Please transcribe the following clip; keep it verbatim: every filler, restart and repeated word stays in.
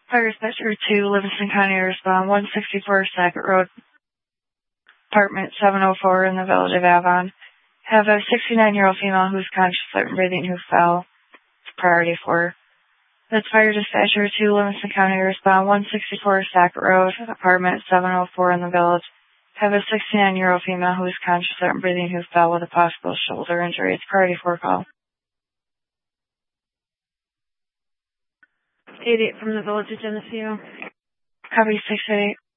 Fire Dispatcher two, Livingston County, respond one sixty-four Sackett Road, apartment seven oh four in the village of Avon. Have a sixty-nine-year-old female who's conscious and breathing who fell. It's priority four. That's Fire Dispatcher two, Livingston County, respond one sixty-four Sackett Road, apartment seven oh four in the village. Have a sixty-nine-year-old female who is conscious and breathing who fell with a possible shoulder injury. It's priority four call. eight eight from the village of Geneseo. Copy six eight.